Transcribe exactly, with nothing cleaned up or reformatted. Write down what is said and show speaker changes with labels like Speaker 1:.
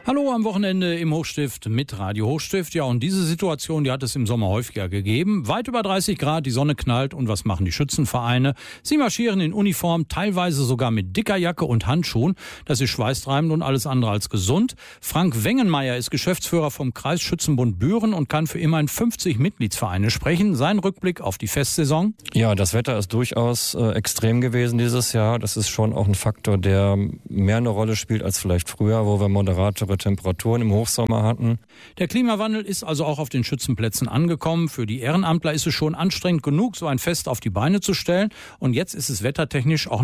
Speaker 1: Hallo am Wochenende im Hochstift mit Radio Hochstift. Ja, und diese Situation, die hat es im Sommer häufiger gegeben. Weit über dreißig Grad, die Sonne knallt und was machen die Schützenvereine? Sie marschieren in Uniform, teilweise sogar mit dicker Jacke und Handschuhen. Das ist schweißtreibend und alles andere als gesund. Frank Wengenmeier ist Geschäftsführer vom Kreisschützenbund Büren und kann für immerhin fünfzig Mitgliedsvereine sprechen. Sein Rückblick auf die Festsaison?
Speaker 2: Ja, das Wetter ist durchaus äh, extrem gewesen dieses Jahr. Das ist schon auch ein Faktor, der mehr eine Rolle spielt als vielleicht früher, wo wir moderatere Temperaturen im Hochsommer hatten.
Speaker 1: Der Klimawandel ist also auch auf den Schützenplätzen angekommen. Für die Ehrenamtler ist es schon anstrengend genug, so ein Fest auf die Beine zu stellen. Und jetzt ist es wettertechnisch auch